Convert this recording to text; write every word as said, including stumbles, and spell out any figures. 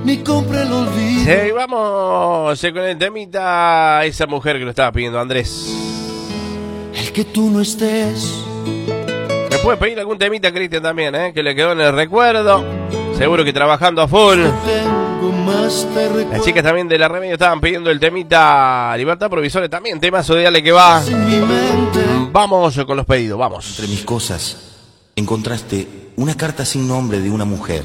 ni compre el olvido. Sí, vamos con el temita. Esa mujer que lo estaba pidiendo Andrés. El que tú no estés. Me puede pedir algún temita, Cristian, también, ¿eh? Que le quedó en el recuerdo. Seguro que trabajando a full. Las chicas también de la Remedio estaban pidiendo el temita Libertad Provisoria también. Temazo de Dale que va. Vamos con los pedidos, vamos. Entre mis cosas encontraste una carta sin nombre de una mujer.